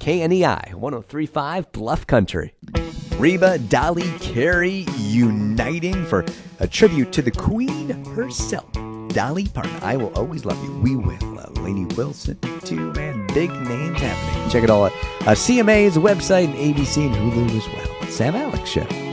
KNEI 103.5 Bluff Country. Reba, Dolly, Carrie uniting for a tribute to the Queen herself, Dolly Parton. I Will Always Love You. We Will. Lainey Wilson, too, man. Big names happening. Check it all out. CMA's website and ABC and Hulu as well. Sam Alex Show.